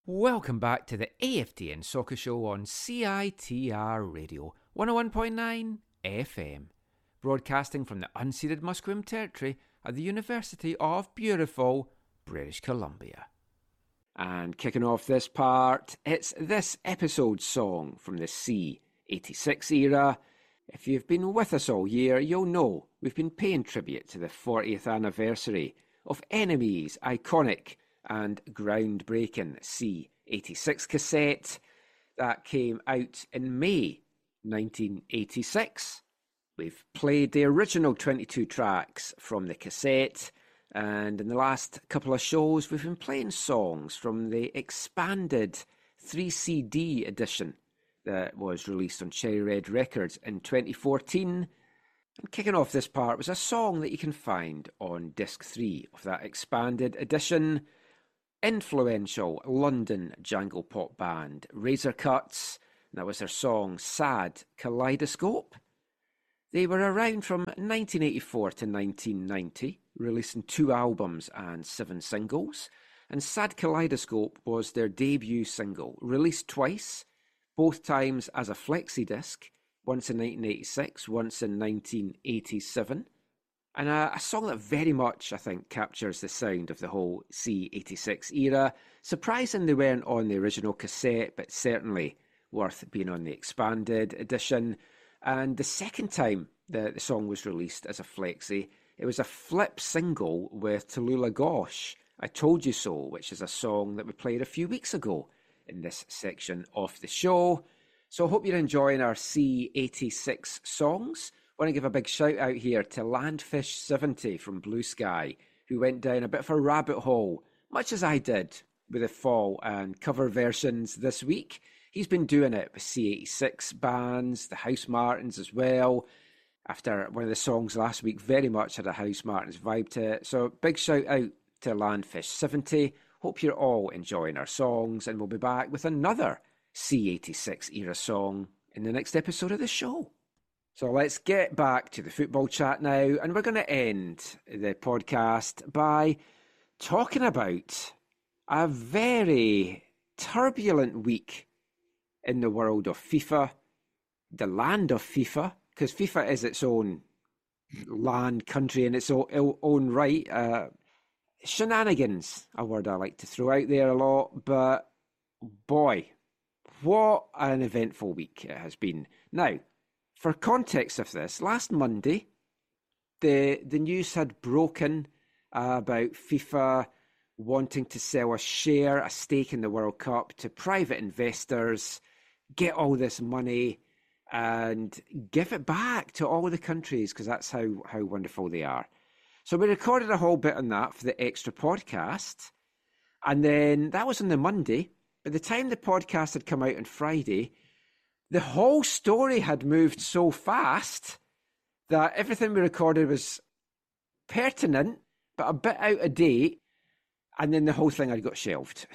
Welcome back to the AFTN Soccer Show on CITR Radio 101.9 FM, broadcasting from the unceded Musqueam territory at the University of beautiful British Columbia. And kicking off this part, it's this episode's song from the C86 era. If you've been with us all year, you'll know we've been paying tribute to the 40th anniversary of NME's iconic and groundbreaking C86 cassette that came out in May 1986. We've played the original 22 tracks from the cassette, and in the last couple of shows we've been playing songs from the expanded 3CD edition that was released on Cherry Red Records in 2014. And kicking off this part was a song that you can find on disc 3 of that expanded edition. Influential London jangle pop band Razor Cuts, and that was their song Sad Kaleidoscope. They were around from 1984 to 1990, releasing 2 albums and 7 singles, and Sad Kaleidoscope was their debut single, released twice, both times as a flexi disc, once in 1986, once in 1987. And a song that very much, I think, captures the sound of the whole C86 era. Surprising they weren't on the original cassette, but certainly worth being on the expanded edition. And the second time the song was released as a flexi, it was a flip single with Tallulah Gosh, I Told You So, which is a song that we played a few weeks ago in this section of the show. So I hope you're enjoying our C86 songs. I want to give a big shout out here to Landfish70 from Blue Sky, who went down a bit of a rabbit hole, much as I did with the fall and cover versions this week. He's been doing it with C86 bands, the Housemartins as well. After one of the songs last week very much had a Housemartins vibe to it. So big shout out to Landfish70. Hope you're all enjoying our songs, and we'll be back with another C86 era song in the next episode of the show. So let's get back to the football chat now, and we're going to end the podcast by talking about a very turbulent week in the world of FIFA, the land of FIFA, because FIFA is its own land, country in its own right. Shenanigans, a word I like to throw out there a lot, but boy, what an eventful week it has been. Now, for context of this, last Monday, the news had broken about FIFA wanting to sell a stake in the World Cup to private investors, get all this money and give it back to all the countries, because that's how wonderful they are. So we recorded a whole bit on that for the extra podcast. And then that was on the Monday. By the time the podcast had come out on Friday, the whole story had moved so fast that everything we recorded was pertinent, but a bit out of date, and then the whole thing had got shelved.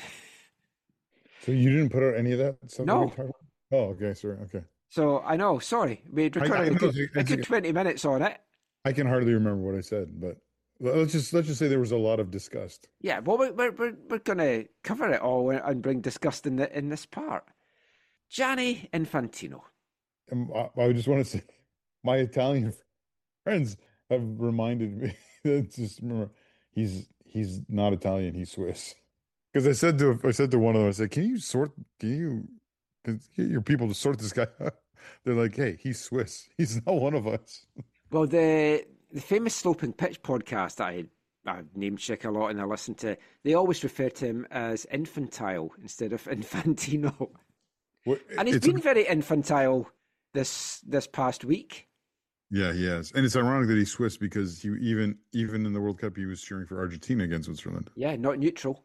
So you didn't put out any of that? No. Oh, okay, sorry, okay. So I know, sorry, we recorded a good 20 minutes on it. I can hardly remember what I said, but let's just say there was a lot of disgust. Yeah, well, we're going to cover it all and bring disgust in this part. Gianni Infantino. I just want to say, my Italian friends have reminded me that just remember he's not Italian, he's Swiss. Because I said to one of them, I said, can you get your people to sort this guy out? They're like, hey, he's Swiss. He's not one of us. Well, the famous Sloping Pitch podcast that I name check a lot and I listen to, they always refer to him as infantile instead of Infantino. And he's been very infantile this past week. Yeah, he has. And it's ironic that he's Swiss, because he even in the World Cup, he was cheering for Argentina against Switzerland. Yeah, not neutral.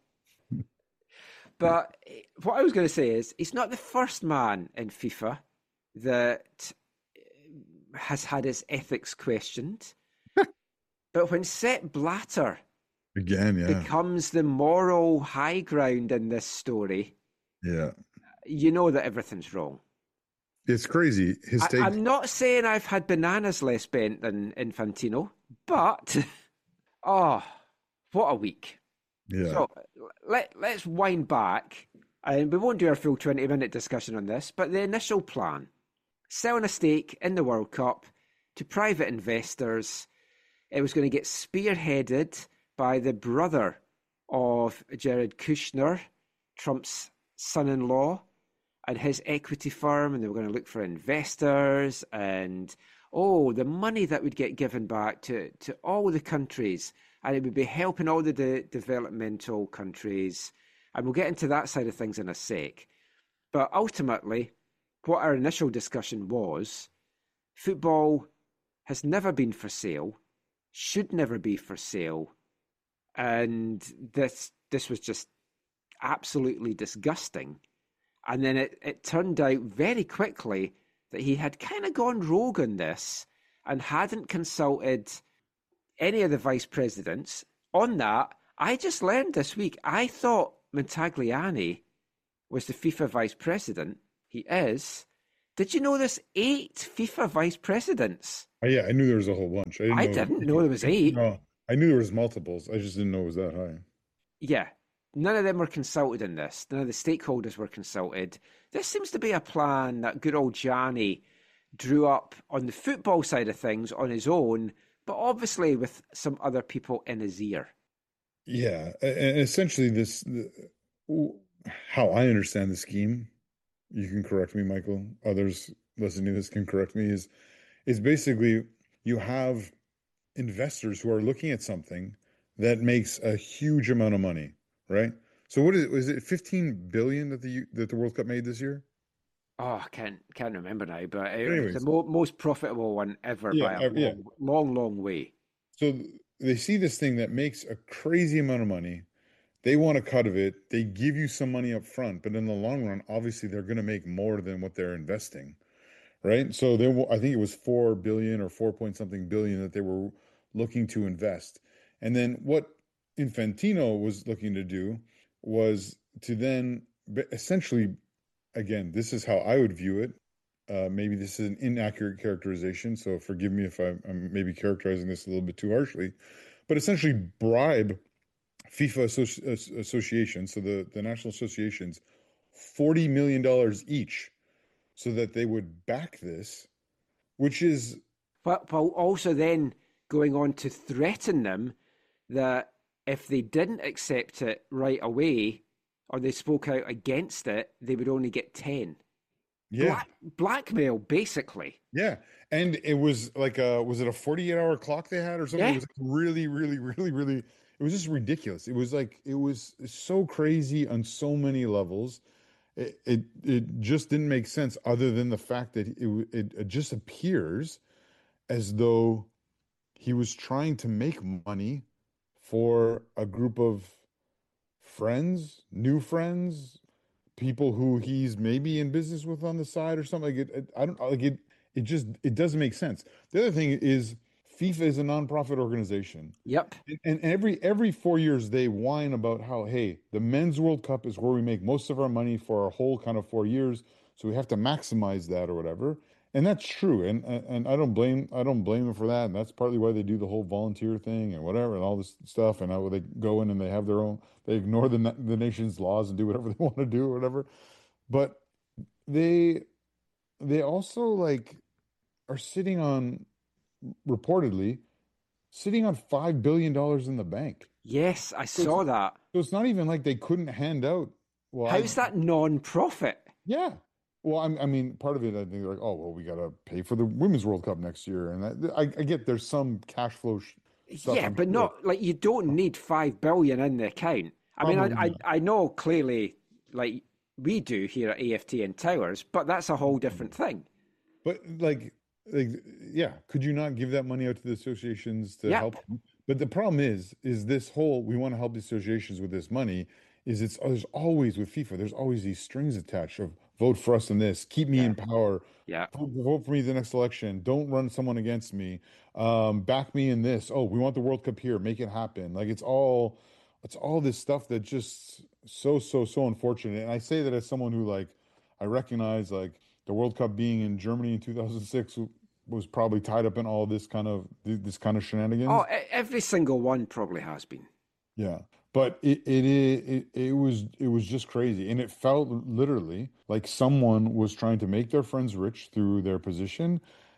But what I was going to say is, he's not the first man in FIFA that has had his ethics questioned. But when Sepp Blatter becomes the moral high ground in this story, you know that everything's wrong. It's crazy. I'm not saying I've had bananas less bent than Infantino, but what a week. Yeah. So let's wind back And we won't do our full 20-minute discussion on this, but the initial plan, selling a stake in the World Cup to private investors. It was going to get spearheaded by the brother of Jared Kushner, Trump's son-in-law, and his equity firm, and they were going to look for investors and, the money that would get given back to all the countries, and it would be helping all the developmental countries. And we'll get into that side of things in a sec. But ultimately, what our initial discussion was, football has never been for sale, should never be for sale, and this was just absolutely disgusting. And then it turned out very quickly that he had kind of gone rogue on this and hadn't consulted any of the vice presidents on that. I just learned this week, I thought Montagliani was the FIFA vice president. He is. Did you know there's 8 FIFA vice presidents? Oh, yeah, I knew there was a whole bunch. I didn't know there was 8. No, I knew there was multiples. I just didn't know it was that high. Yeah. None of them were consulted in this. None of the stakeholders were consulted. This seems to be a plan that good old Gianni drew up on the football side of things on his own, but obviously with some other people in his ear. Yeah, and essentially how I understand the scheme, you can correct me, Michael, others listening to this can correct me, is basically you have investors who are looking at something that makes a huge amount of money, right? So was it 15 billion that the World Cup made this year? Oh, I can't remember now, but Anyways, it's the most profitable one ever by a long way. So they see this thing that makes a crazy amount of money. They want a cut of it. They give you some money up front, but in the long run, obviously they're going to make more than what they're investing, right? So I think it was 4 billion or 4 point something billion that they were looking to invest. And then what Infantino was looking to do was to then essentially, again, this is how I would view it. Maybe this is an inaccurate characterization, so forgive me if I'm maybe characterizing this a little bit too harshly, but essentially bribe FIFA associations, so the national associations, $40 million each so that they would back this, which is... But also then going on to threaten them that if they didn't accept it right away or they spoke out against it, they would only get 10. Yeah. Blackmail, basically. Yeah. And it was like was it a 48-hour clock they had or something? Yeah. It was really, really, really, really, it was just ridiculous. It was so crazy on so many levels. It just didn't make sense other than the fact that it just appears as though he was trying to make money for a group of friends, new friends, people who he's maybe in business with on the side or something. It doesn't make sense. The other thing is FIFA is a nonprofit organization. Yep. And every 4 years they whine about how, hey, the men's World Cup is where we make most of our money for our whole kind of 4 years, so we have to maximize that or whatever. And that's true. And I don't blame them for that. And that's partly why they do the whole volunteer thing and whatever and all this stuff. And how they go in and they have their own, they ignore the nation's laws and do whatever they want to do or whatever. But they also like are reportedly sitting on $5 billion in the bank. Yes, I saw that. So it's not even like they couldn't hand out. Well, how's that non-profit? Yeah. Well, I mean, part of it, I think they're like, oh, well, we got to pay for the Women's World Cup next year. And I get there's some cash flow stuff. Yeah, but not like you don't need 5 billion in the account. I mean, I know clearly like we do here at AFTN Towers, but that's a whole different thing. But like, yeah, could you not give that money out to the associations to help them? But the problem is this whole, we want to help the associations with this money, there's always with FIFA, there's always these strings attached of vote for us in this, keep me in power, vote for me the next election, don't run someone against me, back me in this, oh, we want the World Cup here, make it happen. Like it's all this stuff that just so unfortunate. And I say that as someone who like, I recognize like the World Cup being in Germany in 2006 was probably tied up in all this kind of shenanigans. Oh, every single one probably has been. Yeah. But it was just crazy, and it felt literally like someone was trying to make their friends rich through their position,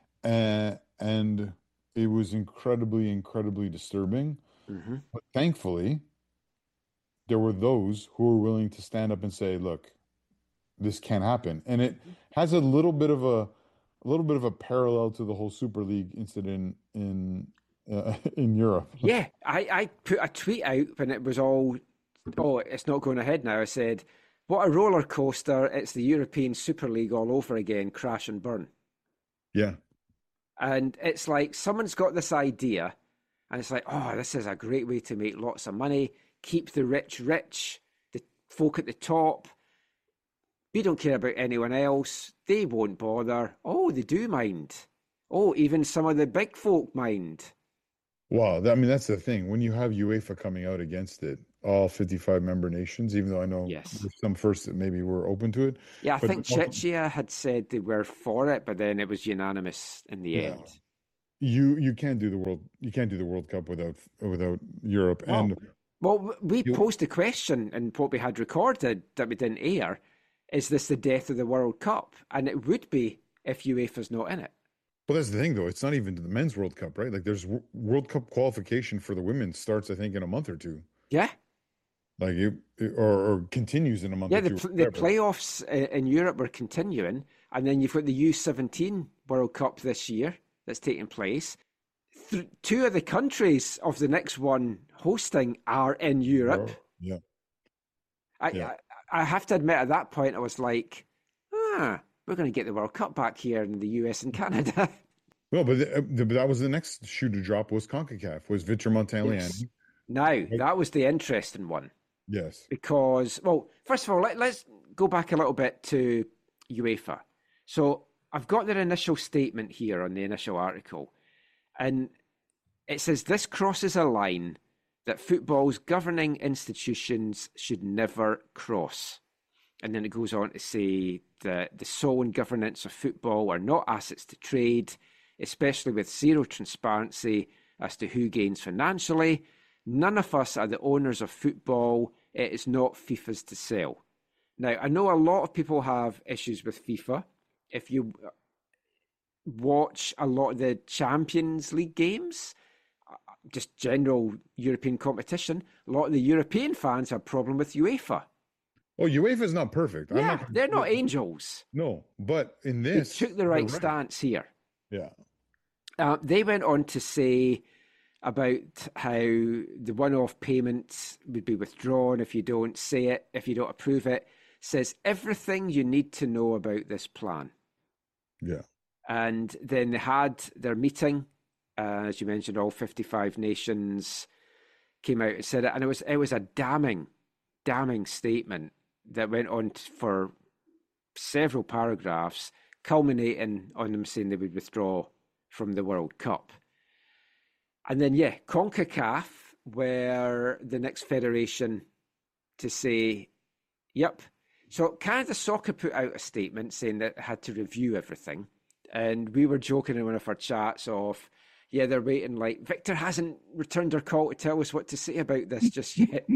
and it was incredibly, incredibly disturbing. Hmm. But thankfully, there were those who were willing to stand up and say, "Look, this can happen," and it has a little bit of a parallel to the whole Super League incident in Europe. Yeah, I put a tweet out when it was all, oh, it's not going ahead now. I said, what a roller coaster. It's the European Super League all over again, crash and burn. Yeah. And it's like someone's got this idea, and it's like, oh, this is a great way to make lots of money, keep the rich rich, the folk at the top. We don't care about anyone else. They won't bother. Oh, they do mind. Oh, even some of the big folk mind. Wow, I mean that's the thing. When you have UEFA coming out against it, all 55 member nations, even though I know Yes. there's some first that maybe were open to it, Yeah, I but think Czechia had said they were for it, but then it was unanimous in the yeah, end. you can't do the World Cup without Europe. Well, And we you posed a question in what we had recorded that we didn't air. Is this the death of the World Cup? And it would be if UEFA's not in it. well, that's the thing though. It's not even the men's World Cup, right? Like there's World Cup qualification for the women starts, I think, in a month or two. Yeah. Like or continues in a month Yeah, or the two, the whatever. playoffs in Europe were continuing, and then you've got the U17 World Cup this year that's taking place. Two of the countries of the next one hosting are in Europe. Yeah, I, yeah. I I have to admit, at that point, I was like, we're going to get the World Cup back here in the US and Canada. Well, but that was the next shoe to drop was CONCACAF, was Victor Yes. Montagliani. Now, Right? that was the interesting one Yes. because, well, first of all, let's go back a little bit to UEFA. So I've got their initial statement here on the initial article, and it says this crosses a line that football's governing institutions should never cross. And then it goes on to say that the soul and governance of football are not assets to trade, especially with zero transparency as to who gains financially. None of us are the owners of football. It is not FIFA's to sell. Now, I know a lot of people have issues with FIFA. If you watch a lot of the Champions League games, just general European competition, a lot of the European fans have a problem with UEFA. Oh, UEFA is not perfect. I'm Yeah, not. they're not angels. No, but in They this, took the they're right right. stance here. Yeah. They went on to say about how the one-off payments would be withdrawn if you don't say it, if you don't approve it. Says everything you need to know about this plan. Yeah. And then they had their meeting, as you mentioned, all 55 nations came out and said it, and it was a damning statement that went on for several paragraphs, culminating on them saying they would withdraw from the World Cup. And then, yeah, CONCACAF were the next federation to say, yep. So Canada Soccer put out a statement saying that it had to review everything. And we were joking in one of our chats of, yeah, they're waiting, like, Victor hasn't returned our call to tell us what to say about this just yet.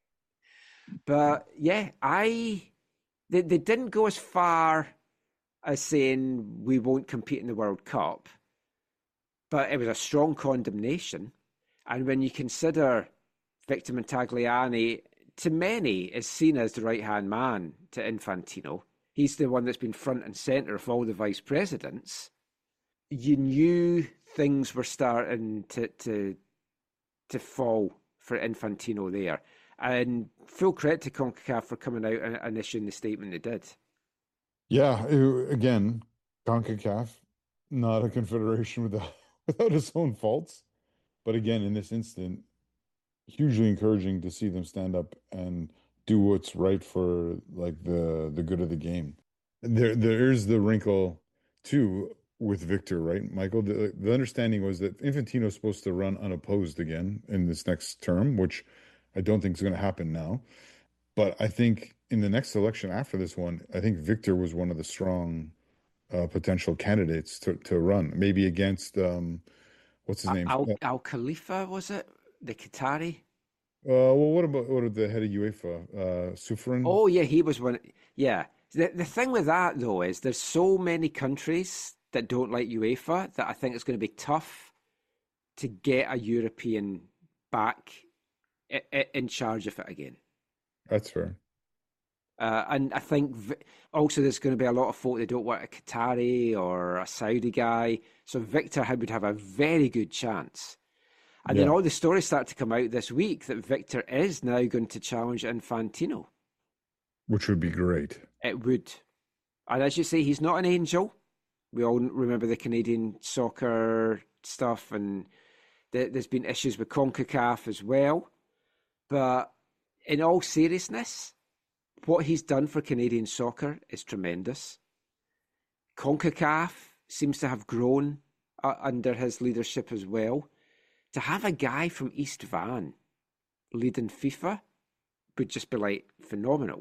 But yeah, they didn't go as far as saying we won't compete in the World Cup, but it was a strong condemnation. And when you consider Victor Montagliani, to many, is seen as the right hand man to Infantino, he's the one that's been front and centre of all the vice presidents. You knew things were starting to fall for Infantino there. And full credit to CONCACAF for coming out and issuing the statement they did. Yeah. Again, CONCACAF, not a confederation without without its own faults. But again, in this instant, hugely encouraging to see them stand up and do what's right for like the good of the game. There's the wrinkle too with Victor, right, Michael? The understanding was that Infantino's supposed to run unopposed again in this next term, which I don't think is going to happen now. But I think in the next election after this one, I think Victor was one of the strong potential candidates to run, maybe against what's his name? Al Khalifa, was it? The Qatari? Well, what about the head of UEFA, Suffren? Oh, yeah, he was one. Yeah. The thing with that, though, is there's so many countries that don't like UEFA that I think it's going to be tough to get a European back in charge of it again. That's fair. And I think also there's going to be a lot of folk that don't want a Qatari or a Saudi guy. So Victor would have a very good chance. And then Yeah, all the stories start to come out this week that Victor is now going to challenge Infantino. which would be great. It would. And as you say, he's not an angel. We all remember the Canadian soccer stuff, and there's been issues with CONCACAF as well. But in all seriousness, what he's done for Canadian soccer is tremendous. CONCACAF seems to have grown under his leadership as well. To have a guy from East Van leading FIFA would just be like phenomenal.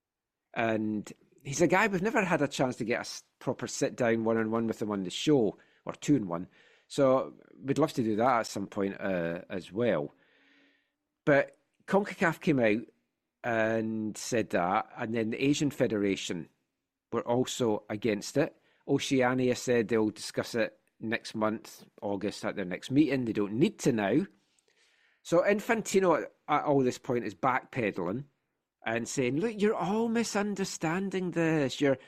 And he's a guy we've never had a chance to get a proper sit down one-on-one with him on the show, or 2-on-1. So we'd love to do that at some point as well. But CONCACAF came out and said that, and then the Asian Federation were also against it. Oceania said they'll discuss it next month, August, at their next meeting. They don't need to now. So Infantino at all this point is backpedaling and saying, "Look, you're all misunderstanding this. You're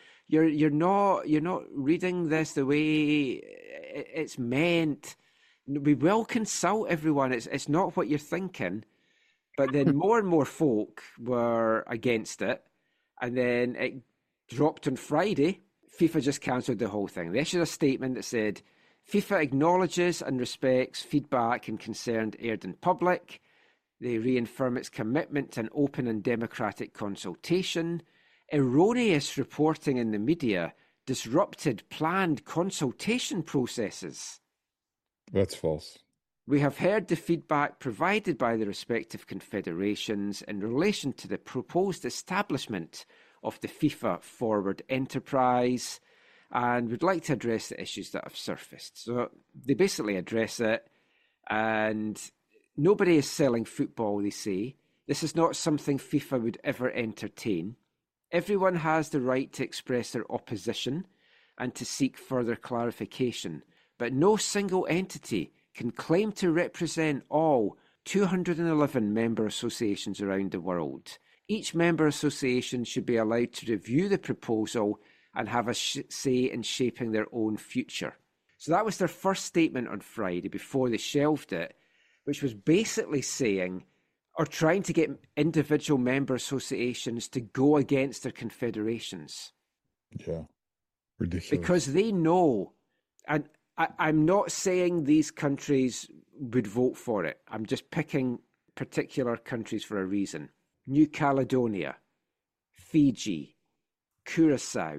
not reading this the way it's meant. We will consult everyone. It's not what you're thinking." But then more and more folk were against it, and then it dropped on Friday. FIFA just cancelled the whole thing. They issued a statement that said, FIFA acknowledges and respects feedback and concern aired in public. They reaffirm its commitment to an open and democratic consultation. Erroneous reporting in the media disrupted planned consultation processes. That's false. We have heard the feedback provided by the respective confederations in relation to the proposed establishment of the FIFA Forward enterprise, and would like to address the issues that have surfaced. So they basically address it, and nobody is selling football, they say. This is not something FIFA would ever entertain. Everyone has the right to express their opposition and to seek further clarification, but no single entity can claim to represent all 211 member associations around the world. Each member association should be allowed to review the proposal and have a say in shaping their own future. So that was their first statement on Friday before they shelved it, which was basically saying, or trying to get individual member associations to go against their confederations. Yeah, ridiculous. Because they know, and I'm not saying these countries would vote for it. I'm just picking particular countries for a reason. New Caledonia, Fiji, Curacao,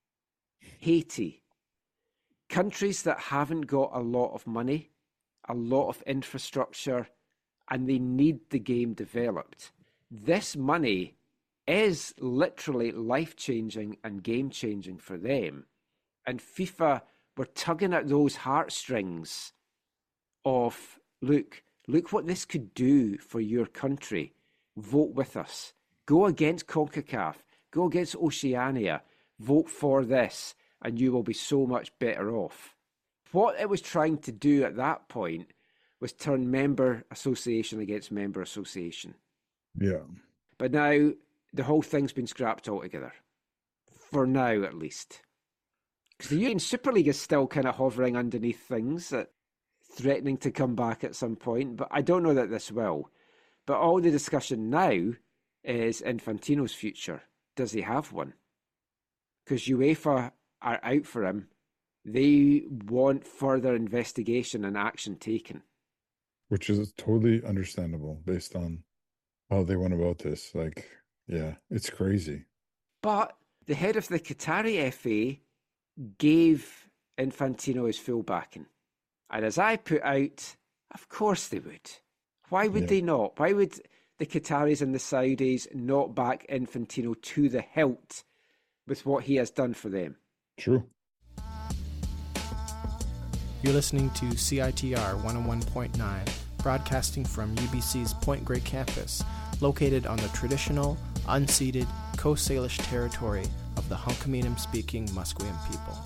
Haiti. Countries that haven't got a lot of money, a lot of infrastructure, and they need the game developed. This money is literally life-changing and game-changing for them. And FIFA were tugging at those heartstrings of, look what this could do for your country. Vote with us. Go against CONCACAF. Go against Oceania. Vote for this, and you will be so much better off. What it was trying to do at that point was turn member association against member association. Yeah. But now the whole thing's been scrapped altogether. For now, at least. Because the European Super League is still kind of hovering underneath things, threatening to come back at some point, but I don't know that this will. But all the discussion now is Infantino's future. Does he have one? Because UEFA are out for him. They want further investigation and action taken. Which is totally understandable based on how they went about this. Like, yeah, it's crazy. But the head of the Qatari FA gave Infantino his full backing. And as I put out, of course they would. Why would they not? Why would the Qataris and the Saudis not back Infantino to the hilt with what he has done for them? True. You're listening to CITR 101.9, broadcasting from UBC's Point Grey campus, located on the traditional, unceded Coast Salish territory of the Hunkaminam-speaking Musqueam people.